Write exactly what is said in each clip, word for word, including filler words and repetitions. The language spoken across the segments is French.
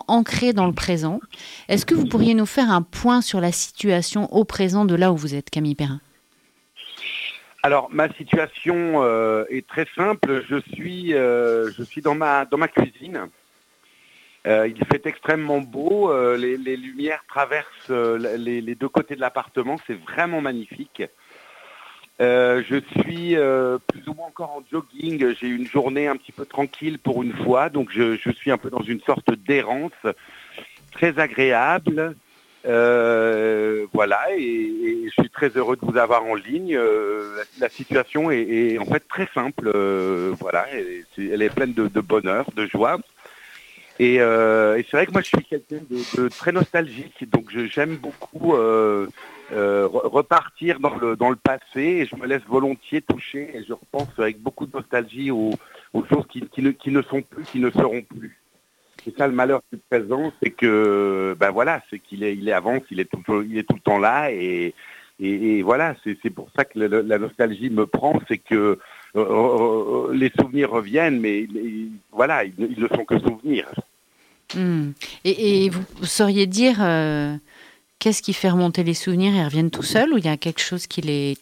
vraiment ancré dans le présent. Est-ce que vous pourriez nous faire un point sur la situation au présent de là où vous êtes, Camille Perrin ? Alors, ma situation euh, est très simple. Je suis, euh, je suis dans ma, dans ma cuisine. Euh, il fait extrêmement beau. Euh, les, les lumières traversent euh, les, les deux côtés de l'appartement. C'est vraiment magnifique. Euh, je suis euh, plus ou moins encore en jogging. J'ai une journée un petit peu tranquille pour une fois. Donc, je, je suis un peu dans une sorte d'errance très agréable. Euh, voilà, et, et je suis très heureux de vous avoir en ligne. Euh, la, la situation est, est en fait très simple. Euh, voilà, et c'est, elle est pleine de, de bonheur, de joie. Et, euh, et c'est vrai que moi je suis quelqu'un de, de très nostalgique, donc je, j'aime beaucoup euh, euh, repartir dans le, dans le passé, et je me laisse volontiers toucher, et je repense avec beaucoup de nostalgie aux, aux choses qui, qui, ne, qui ne sont plus, qui ne seront plus. C'est ça le malheur du présent, c'est que ben voilà, c'est qu'il est, il est avance, il est tout, il est tout le temps là, et, et, et voilà, c'est, c'est pour ça que le, la nostalgie me prend, c'est que euh, les souvenirs reviennent, mais, mais voilà, ils, ils ne sont que souvenirs. Mmh. Et, et vous sauriez dire euh, qu'est-ce qui fait remonter les souvenirs, ils reviennent tout seuls, ou il y a quelque chose qui les...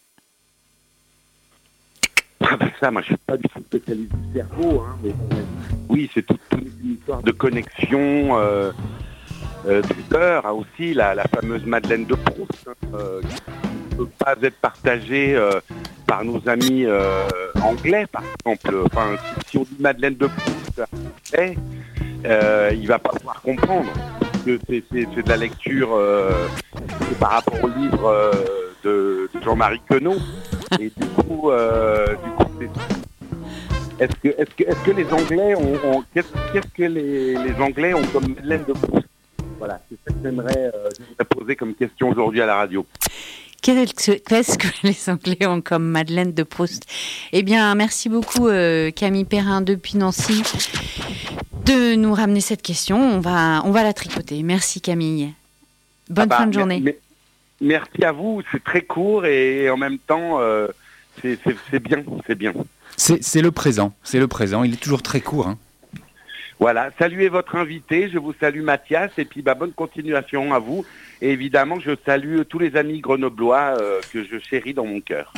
Ah ben ça, moi je suis pas du tout spécialiste du cerveau, hein, mais oui, c'est toute, toute une histoire de connexion, euh, euh, de cœur, hein, aussi, la, la fameuse Madeleine de Proust, hein, euh, qui ne peut pas être partagée euh, par nos amis euh, anglais, par exemple. Enfin, si, si on dit Madeleine de Proust, eh, euh, il va pas pouvoir comprendre, parce que c'est, c'est, c'est de la lecture euh, c'est par rapport au livre euh, de, de Jean-Marie Queneau. Et du coup, euh, du coup c'est... Est-ce que, est-ce que, est-ce que les Anglais ont, ont qu'est-ce, qu'est-ce que les, les Anglais ont comme Madeleine de Proust ? Voilà, c'est ça que j'aimerais, euh, j'aimerais poser comme question aujourd'hui à la radio. Qu'est-ce que les Anglais ont comme Madeleine de Proust ? Eh bien, merci beaucoup euh, Camille Perrin depuis Nancy de nous ramener cette question. On va, on va la tricoter. Merci Camille. Bonne ah bah, fin de journée. Mais, mais, merci à vous. C'est très court et, et en même temps, euh, c'est, c'est, c'est bien, c'est bien. C'est, c'est le présent, c'est le présent. Il est toujours très court. Hein. Voilà, saluez votre invité, je vous salue Mathias, et puis bah, bonne continuation à vous. Et évidemment, je salue tous les amis grenoblois euh, que je chéris dans mon cœur.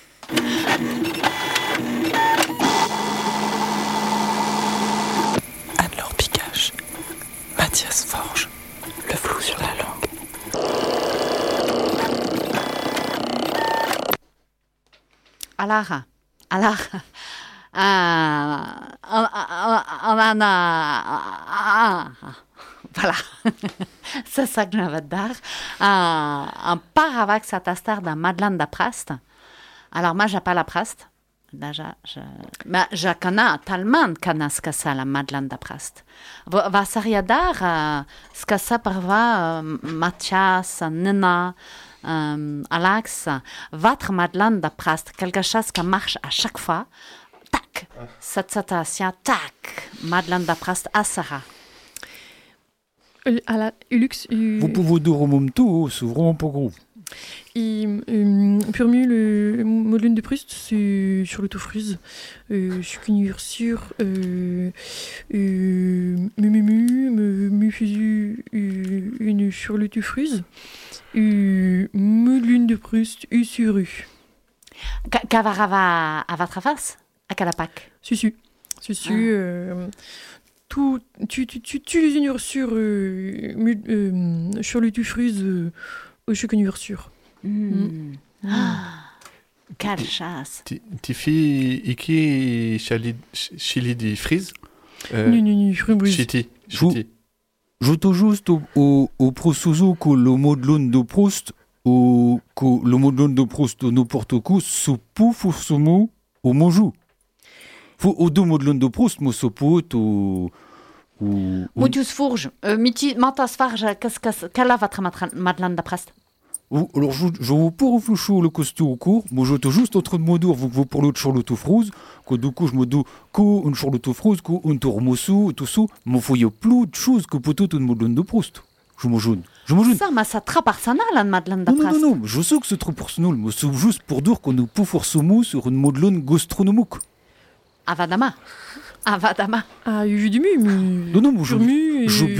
Anne-Laure Picache, Mathias Forge, le flou sur la langue. Alors, alors, euh, on, on, on a, voilà, c'est ça que j'avais de dire. Euh, on part avec cette histoire de Madeleine de Proust. Alors moi, j'appelle la Proust. Déjà, je, mais je connais tellement de connaissent ce que c'est la Madeleine de Proust. Va seria dire euh, ce que c'est pour vous, euh, Mathias, Nina, euh, Alex, votre Madeleine de Proust, quelque chose qui marche à chaque fois. Tac, cette citation, tac, Madeleine de Proust, à Sarah. Alla, Ulux, u... Vous pouvez dire au même tout, c'est vraiment pas gros. Et um, pour moi, le Madeleine de Proust, c'est sur l'autofruse. Euh, je suis sur euh, euh, me me me me me faisait une sur l'autofruse. Euh, Madeleine de Proust, et sur eux. Qu'avara à votre face, à Calapac. Si si, si si. Euh, tout, tu tu tu tu les ignores sur euh, euh, sur l'autofruse. Euh, Je suis sûr. Mm. Mm. Ah, quelle chasse. Tu fais iki chili di frise? Non, non, non, framboise. Chiti. Je te juste au, au, au prosuzo que le Madeleine de Proust, ou que le Madeleine de Proust de n'importe quoi, se peut forcément au monjou. Faut au deux Madeleine de Proust, mais se peut au... Motius Fourge, Matas Farge, quelle est votre Madeleine de Proust? Alors, je, je vous pour réfléchir le costume au cours, moi j'étais juste en train de me dire, vous, vous parlez de Charlotte Froze, que du coup je me dis qu'une Charlotte Froze, qu'une Tormosso, tout ça, mais il y a plus de choses que peut-être une Madeleine de Proust. Je me jeune. Je me jeune. Ça, mais c'est très personnel, une Madeleine de Proust. Non, non, non, je sais que c'est très personnel, mais c'est juste pour dire qu'on n'est pas forcément sur une Madeleine gastronomique. Avadama. Avadama. Ah, il y a eu du mieux, mais... Non, non, mais je... je